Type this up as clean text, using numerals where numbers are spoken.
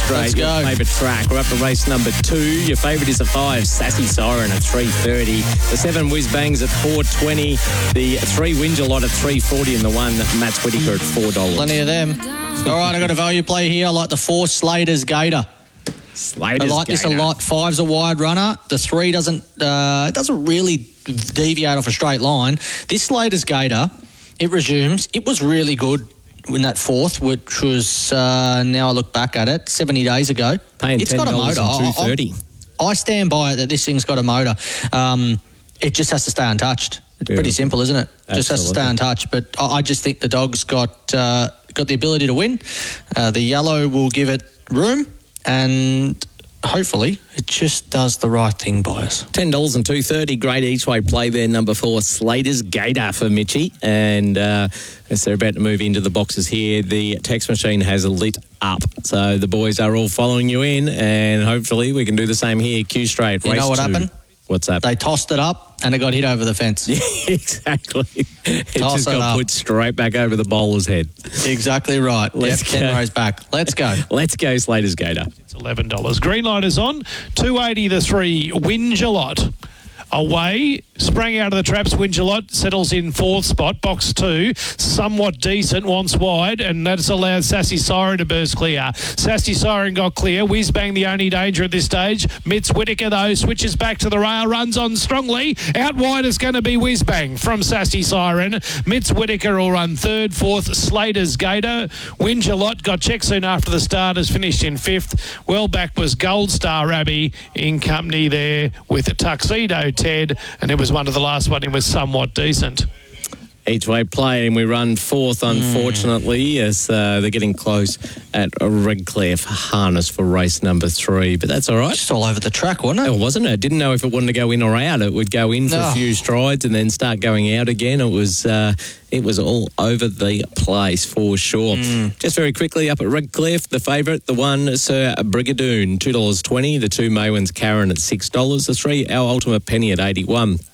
Straight, your favourite track. We're up to race number 2. Your favourite is the 5, Sassy Siren at 3.30. The 7, Whiz Bangs at 4.20. The 3, Wingelot at 3.40. And the 1, Matt Whitaker at $4. Plenty of them. All right, I've got a value play here. I like the 4, Slater's Gator. I like this a lot. 5's a wide runner. The 3 doesn't really deviate off a straight line. This Slater's Gator, it resumes. It was really good in that 4th, which was, now I look back at it, 70 days ago. Paying it's got a motor. $2.30. I stand by it that this thing's got a motor. It just has to stay untouched. It's pretty simple, isn't it? Absolutely. Just has to stay untouched. But I just think the dog's got the ability to win. The yellow will give it room, and hopefully it just does the right thing by us. $10 and $2.30. Great each way play there. Number 4, Slater's Gator for Mitchie. And as they're about to move into the boxes here, the text machine has lit up. So the boys are all following you in, and hopefully we can do the same here. Q straight. You know what 2. happened? What's that? They tossed it up and it got hit over the fence. Yeah, exactly. It just got put straight back over the bowler's head. Exactly right. Let's go. 10 rows back. Let's go. Let's go, Slater's Gator. It's $11. Green light is on. 280 the 3, Wingelot. Away, sprang out of the traps. Wingelot settles in 4th spot. Box 2, somewhat decent, wants wide, and that's allowed Sassy Siren to burst clear. Sassy Siren got clear. Whiz Bang the only danger at this stage. Mitz Whitaker, though, switches back to the rail, runs on strongly. Out wide is going to be Whiz Bang from Sassy Siren. Mitz Whitaker will run 3rd, 4th, Slater's Gator. Wingelot got checked soon after the start, has finished in 5th. Well back was Gold Star Abbey in company there with a Tuxedo Ted, and it was one of the last one. It was somewhat decent. Each way play, and we run 4th, unfortunately, as they're getting close at Redcliffe Harness for race number 3. But that's all right. Just all over the track, wasn't it? It wasn't it? Didn't know if it wanted to go in or out. It would go in for a few strides and then start going out again. It was all over the place for sure. Just very quickly, up at Redcliffe, the favourite, the 1, Sir Brigadoon, $2.20. The 2, Maywin's Karen at $6. The 3, Our Ultimate Penny at $81.